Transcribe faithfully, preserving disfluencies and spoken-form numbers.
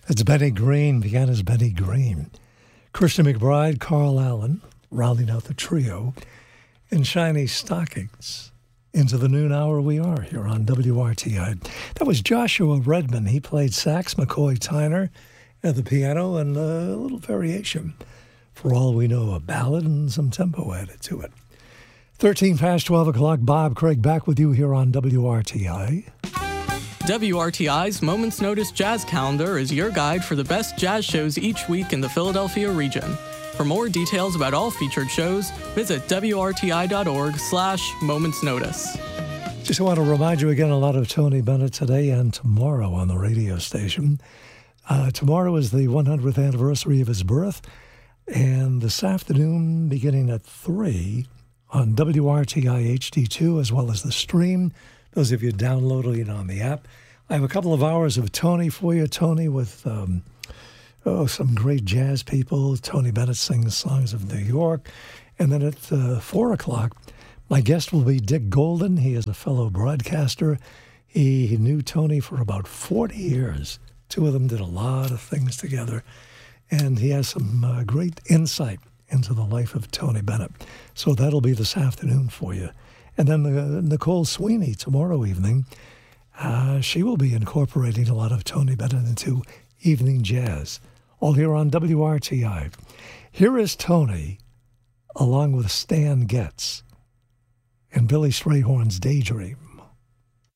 It's Benny Green, began as Benny Green. Christian McBride, Carl Allen, rounding out the trio, in Shiny Stockings. Into the noon hour we are here on W R T I. That was Joshua Redman. He played sax, McCoy Tyner at the piano, and a little variation. For all we know, a ballad and some tempo added to it. thirteen past twelve o'clock, Bob Craig back with you here on W R T I. W R T I's Moments Notice Jazz Calendar is your guide for the best jazz shows each week in the Philadelphia region. For more details about all featured shows, visit W R T I dot org slash Moments Notice. Just want to remind you again a lot of Tony Bennett today and tomorrow on the radio station. Uh, tomorrow is the one hundredth anniversary of his birth, and this afternoon, beginning at three, on W R T I H D two, as well as the stream, those of you downloading it on the app. I have a couple of hours of Tony for you. Tony with um, oh, some great jazz people. Tony Bennett sings songs of New York. And then at uh, four o'clock, my guest will be Dick Golden. He is a fellow broadcaster. He, he knew Tony for about forty years. Two of them did a lot of things together. And he has some uh, great insight into the life of Tony Bennett. So that'll be this afternoon for you. And then uh, Nicole Sweeney tomorrow evening, uh, she will be incorporating a lot of Tony Bennett into evening jazz, all here on W R T I. Here is Tony, along with Stan Getz, and Billy Strayhorn's Daydream.